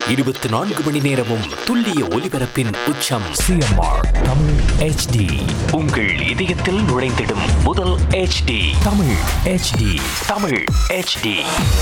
24 மணி நேரமும் துல்லிய ஒலிபரப்பின் உச்சம். CMR Tamil HD. உங்கள் இதயத்தில் நுழைந்திடும் முதல் HD. Tamil HD. Tamil HD.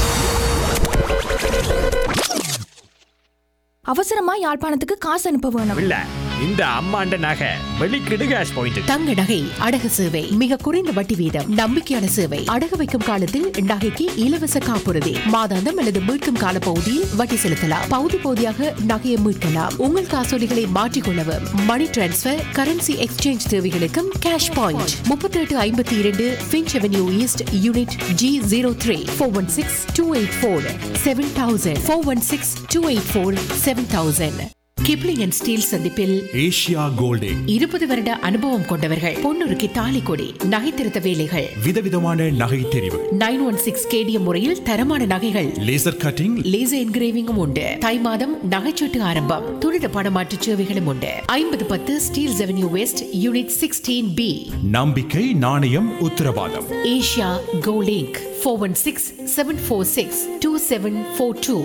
அவசரமா யாழ்ப்பாணத்துக்கு காசு அனுப்ப வேணும். இல்ல இந்த அம்மாண்ட நகை வெளிக்கிடு கேஷ் பாயிண்ட். தங்க நகை அடகு சேவை மிக குறைந்த வட்டி வீதம், நம்பிக்கையான சேவை. அடகு வைக்கும் காலத்தில் நகைக்கு இலவச காப்புறுதி, மாதாந்தம் அல்லது மீட்கும் கால பகுதியில் வட்டி செலுத்தலாம். பகுதி பகுதியாக நகையை மீட்கலாம். உங்கள் காசோலிகளை மாற்றிக்கொள்ளவும், மணி டிரான்ஸ்பர், கரன்சி எக்ஸ்சேஞ்ச் தேவைகளுக்கும் cash point. 3852 Finch avenue east, unit G03. 416-284-7000. 416-284-7000. Kipling and Steeles சந்திப்பில் ஏஷியா கோல்டிங் 20 வருட அனுபவம் கொண்டவர்கள். பொன்னுருக்கு தாலி கொடி, நகை திருத்த வேலைகள், விதவிதமான நகை தெரிவு, 916 KDM முறையில் தரமான நகைகள், லேசர் கட்டிங், லேசர் என்கிரேவிங்கும் உண்டு. தை மாதம் நகைச்சீட்டு ஆரம்பம். துரித பணமாற்று சேவைகளும் உண்டு. 5010 Steeles avenue west, unit 16B. நம்பிக்கை நாணயம் உத்தரவாதம். Asia Golding. 416-746-2742.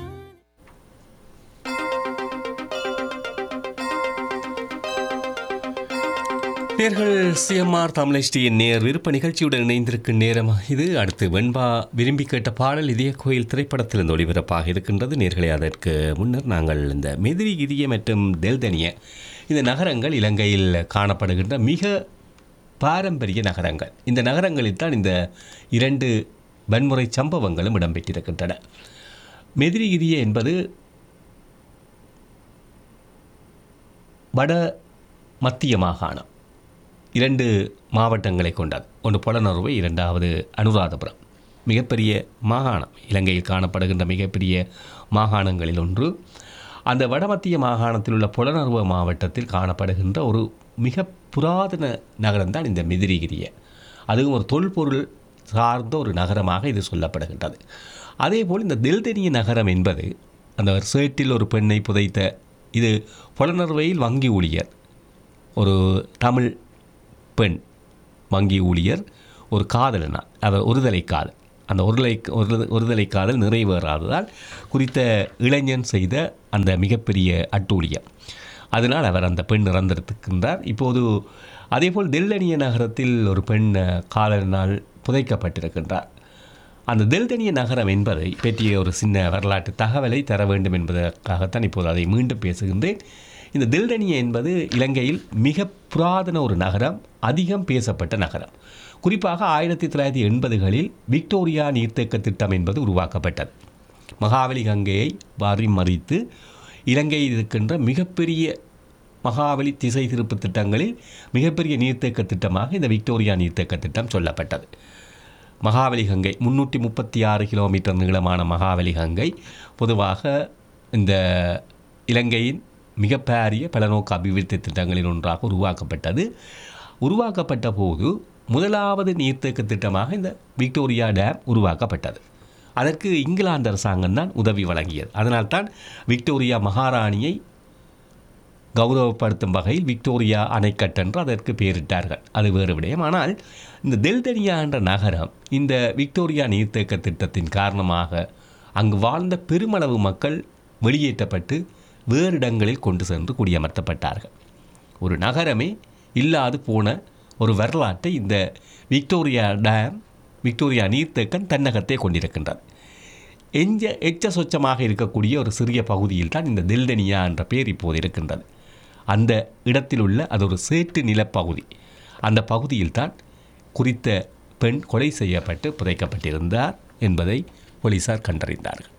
நேர்கள் சிஎம்ஆர் தமிழ்ச்சியின் நேர் விருப்ப நிகழ்ச்சியுடன் இணைந்திருக்கும் நேரம் இது. அடுத்து வெண்பா விரும்பி கேட்ட பாடல் இதய கோயில் திரைப்படத்திலிருந்து ஒளிபரப்பாக இருக்கின்றது. நேர்களை அதற்கு முன்னர் நாங்கள் இந்த மெதிரிகிரிய மற்றும் தெல்தனிய இந்த நகரங்கள் இலங்கையில் காணப்படுகின்ற மிக பாரம்பரிய நகரங்கள். இந்த நகரங்களில் தான் இந்த 2 வன்முறை சம்பவங்களும் இடம்பெற்றிருக்கின்றன. மெதிரிகிரிய என்பது வட மத்திய மாகாணம். 2 மாவட்டங்களை கொண்டது. ஒன்று புலனறுவை, 2வது அனுராதபுரம். மிகப்பெரிய மாகாணம், இலங்கையில் காணப்படுகின்ற மிகப்பெரிய மாகாணங்களில் ஒன்று. அந்த வடமத்திய மாகாணத்தில் உள்ள புலனறுவ மாவட்டத்தில் காணப்படுகின்ற ஒரு மிக புராதன நகரம்தான் இந்த மெதிரிகிரிய. அதுவும் ஒரு தொல்பொருள் சார்ந்த ஒரு நகரமாக இது சொல்லப்படுகின்றது. அதேபோல் இந்த தெல்தனிய நகரம் என்பது அந்த சேற்றில் ஒரு பெண்ணை புதைத்த, இது புலனறுவையில் வங்கி ஊழியர், ஒரு தமிழ் பெண் வங்கி ஊழியர், ஒரு காதலனா, அவர் ஒருதலை காதல். அந்த ஒருதலை காதல் நிறைவேறாததால் குறித்த இளைஞன் செய்த அந்த மிகப்பெரிய அட்டூழியம், அதனால் அவர் அந்த பெண் இறந்திருக்கின்றார். இப்போது அதேபோல் தெல்தனிய நகரத்தில் ஒரு பெண் காதலனால் புதைக்கப்பட்டிருக்கின்றார். அந்த தெல்தனிய நகரம் என்பதை பற்றிய ஒரு சின்ன வரலாற்று தகவலை தர வேண்டும் என்பதற்காகத்தான் இப்போது அதை மீண்டும் பேசுகின்றேன். இந்த தெல்தனிய என்பது இலங்கையில் மிக புராதன ஒரு நகரம், அதிகம் பேசப்பட்ட நகரம். குறிப்பாக 1980களில் விக்டோரியா நீர்த்தேக்க திட்டம் என்பது உருவாக்கப்பட்டது. மகாவலி கங்கையை மறித்து இலங்கையில் இருக்கின்ற மிகப்பெரிய மகாவலி திசை திருப்பு திட்டங்களில் மிகப்பெரிய நீர்த்தேக்க திட்டமாக இந்த விக்டோரியா நீர்த்தேக்க திட்டம் சொல்லப்பட்டது. மகாவலி கங்கை 336 கிலோமீட்டர் நீளமான மகாவலி கங்கை பொதுவாக இந்த இலங்கையின் மிகப்பெரிய பலநோக்கு அபிவிருத்தி திட்டங்களில் ஒன்றாக உருவாக்கப்பட்ட போது முதலாவது நீர்த்தேக்க திட்டமாக இந்த விக்டோரியா டேம் உருவாக்கப்பட்டது. அதற்கு இங்கிலாந்து அரசாங்கம் தான் உதவி வழங்கியது. அதனால்தான் விக்டோரியா மகாராணியை கௌரவப்படுத்தும் வகையில் விக்டோரியா அணைக்கட்டு என்று அதற்கு பெயரிட்டார்கள். அது வேறு விடயம். ஆனால் இந்த தெல்தனியா என்ற நகரம் இந்த விக்டோரியா நீர்த்தேக்க திட்டத்தின் காரணமாக அங்கு வாழ்ந்த பெருமளவு மக்கள் வெளியேற்றப்பட்டு வேறு இடங்களில் கொண்டு சென்று குடியமர்த்தப்பட்டார்கள். ஒரு நகரமே இல்லாது போன ஒரு வரலாற்றை இந்த விக்டோரியா நீர்த்தேக்கம் தன்னகத்தை கொண்டிருக்கின்றது. எச்ச சொச்சமாக இருக்கக்கூடிய ஒரு சிறிய பகுதியில் தான் இந்த தெல்தனியா என்ற பெயர் இப்போது இருக்கின்றது. அந்த இடத்தில் உள்ள அது ஒரு சேட்டு நிலப்பகுதி. அந்த பகுதியில் தான் குறித்த பெண் கொலை செய்யப்பட்டு புதைக்கப்பட்டிருந்தார் என்பதை போலீசார் கண்டறிந்தார்கள்.